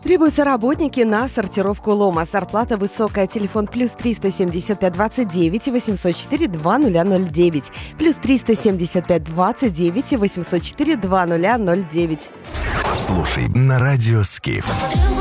Требуются работники на сортировку лома. Зарплата высокая. Телефон +3 375 29 804 2009. +3 375 29 804 2009. Слушай на радио Скиф.